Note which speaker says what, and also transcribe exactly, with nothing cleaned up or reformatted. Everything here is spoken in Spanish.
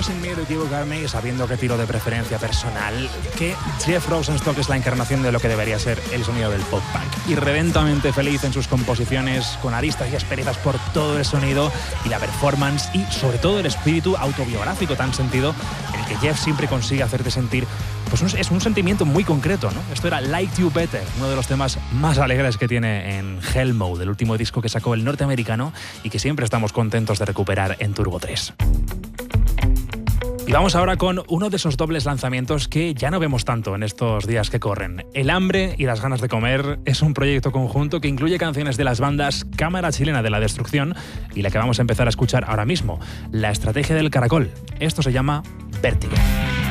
Speaker 1: Entiendo sin miedo a equivocarme y sabiendo que tiro de preferencia personal que Jeff Rosenstock es la encarnación de lo que debería ser el sonido del pop punk. Irreverentamente feliz en sus composiciones, con aristas y asperezas por todo el sonido y la performance y sobre todo el espíritu autobiográfico tan sentido en el que Jeff siempre consigue hacerte sentir, pues un, es un sentimiento muy concreto, ¿no? Esto era Like You Better, uno de los temas más alegres que tiene en Hell Mode, el último disco que sacó el norteamericano y que siempre estamos contentos de recuperar en Turbo tres. Y vamos ahora con uno de esos dobles lanzamientos que ya no vemos tanto en estos días que corren. El hambre y las ganas de comer es un proyecto conjunto que incluye canciones de las bandas Cámara Chilena de la Destrucción y la que vamos a empezar a escuchar ahora mismo, La Estrategia del Caracol. Esto se llama Vértigo.